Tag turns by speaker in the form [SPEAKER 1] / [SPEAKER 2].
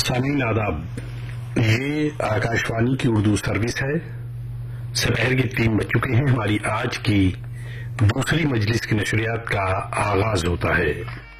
[SPEAKER 1] सामीन आदाब। ये आकाशवाणी की उर्दू सर्विस है। दोपहर के 3 बज चुके हैं। हमारी आज की दूसरी मजलिस की नशरियात का आगाज होता है।